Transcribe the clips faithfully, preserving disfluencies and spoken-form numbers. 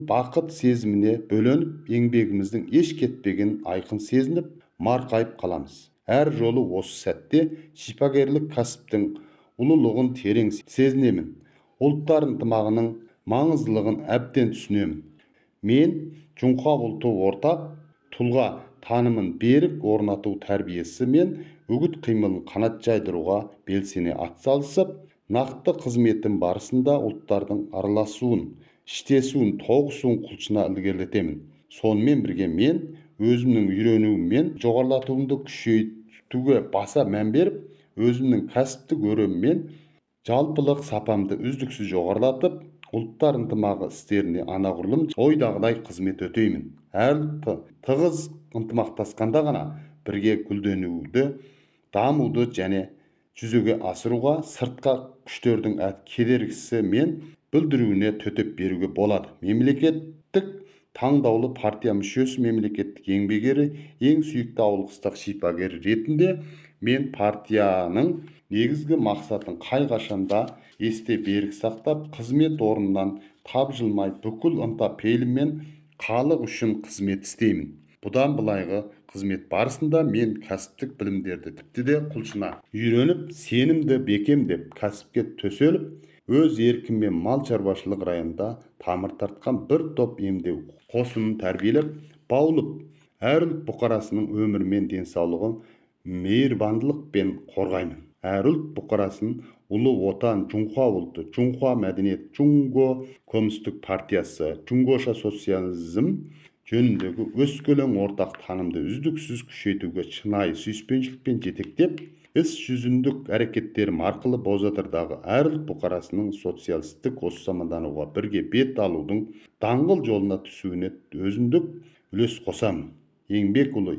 бақыт сезіміне бөленіп, еңбегіміздің еш кетпеген айқын сезініп, марқайып қаламыз. Әр жолы осы сәтте шипагерлік кәсіптің ұлылығын терең сезінемін. Ұлттар ынтымағының маңыздылығын әбден түсінемін. Мен Жұңқа ұлты ортақ тұлға танымын берік орнату тәрбиесі мен үгіт қимылын қанат жайдыруға белсене атсалысып, нақты қызметім барысында ұлттардың араласуын, іштесуін, тоғысуын құлшына ілгерілетемін. Сонымен бірге мен өзімнің үйренуім мен жоғарылатуымды күшейтуге баса мән беріп, өзімнің кәсіптік өрем мен жалпылық сапамды үздіксіз жоғарылатып, ұлттар ынтымағы істеріне анағұрлым ойдағыдай қызмет өтеймін. Әр тығыз ынтымақтасқанда ғана бірге гүлденуді, дамуды және жүзеге асыруға сыртқа күштердің кедергісі мен бүлдіруіне төтеп беруге болады. Мемлекеттік таңдаулы партия мүшесі, мемлекеттік еңбек ері, ең сүйікті ауылқыстақ шипагер ретінде мен партияның негізгі мақсатын қай қашанда есте берік сақтап, қызмет орнынан тапжылмай бүкіл ынта пейіліммен халық үшін қызмет істеймін. Бұдан былайғы қызмет барысында мен кәсіптік білімдерді тіпті де құлшына үйреніп, сенімді бекемдеп, кәсіпке төселіп, өз еркіммен мал шаруашылық районында тамыр тартқан бір топ емдеу қосынын тәрбиелеп, баулып, әр ұлт бұқарасының өмірі мен денсаулығын мейірбандылықпен қорғаймын. Әр ұлт бұқарасын ұлы отан, Жұңқа ұлты, Жұңқа мәдениет, Жұңго коммунистік партиясы, Жұңгоша социализм жөніндегі өскелең ортақ танымды үздіксіз күшейтуге шынайы сүйіспеншілікпен жетектеп, іс жүзіндік әрекеттерім арқылы Бозадырдағы әр ұлт бұқарасының социалистік осамандануға бірге бет алудың даңғыл жолына түсуіне өзіндік үлес қосамын. Еңбек ұлы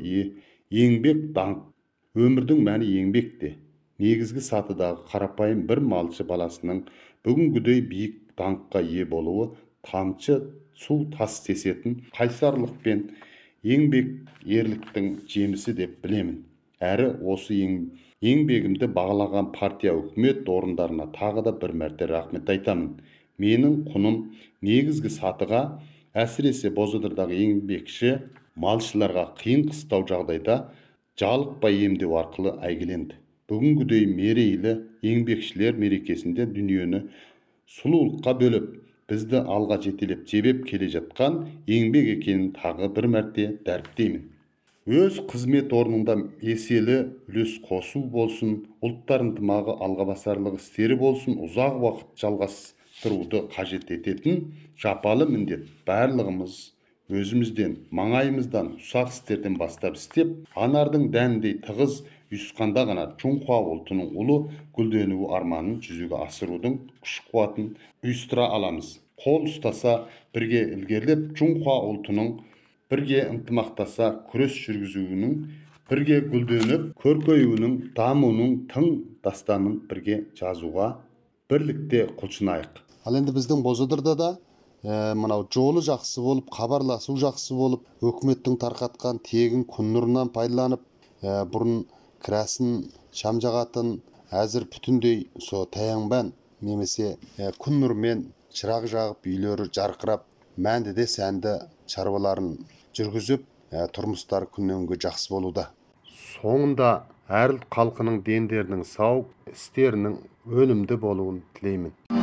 еңбек даңқ. Өмірдің мәні еңбекте. Негізгі сатыдағы қарапайым бір малшы баласының бүгінгідей биік даңққа ие болуы тамшы су тас тесетін қайсарлық пен еңбек ерліктің жемісі деп білемін. Әрі осы еңбегімді бағалаған партия үкімет орындарына тағы да бір мәрте рахмет айтамын. Менің құным негізгі сатыға, әсіресе Бозадырдағы еңбекші малшыларға қиын қыстау жағдайда жалықпай емдеу арқылы әйгіленді. Бүгінгідей мерейлі еңбекшілер мерекесінде дүниені сұлулыққа бөліп, бізді алға жетелеп жебеп келе жатқан еңбек екенін тағы бір мәрте дәріптеймін. Өз қызмет орнында еселі үлес қосу болсын, ұлттар ынтымағы алғабасарлық істері болсын, ұзақ уақыт жалғастыруды қажет ететін жапалы міндет барлығымыз өзімізден, маңайымыздан, ұсақ істерден бастап істеп, анардың дәніндей тығыз ұйысқанда ғана Жұңқа ұлтының ұлы гүлденуі арманын жүзеге асырудың күш-қуатын ұйыстыра аламыз. Қол ұстаса бірге ілгерілеп, Жұңқа ұлтының бірге ынтымақтаса күрес жүргізуінің, бірге гүлденіп, көркеюінің, дамуының тың дастанын бірге жазуға бірлікте құлшынайық. Ал енді біздің Бозадырда да мынау жолы жақсы болып, хабарласу жақсы болып, өкіметтің тарқатқан тегін күн нұрынан пайдаланып, бұрын кірәсін шам жағатын әзір бүтіндей со таянбан немесе күн нұрмен шырақ жағып, үйлері жарқырап, мәнді де сәнді шаруаларын жүргізіп, тұрмыстар күннен күнге жақсы болуда. Соңында әр халқының дендерінің сау істерінің өнімді болуын тілеймін.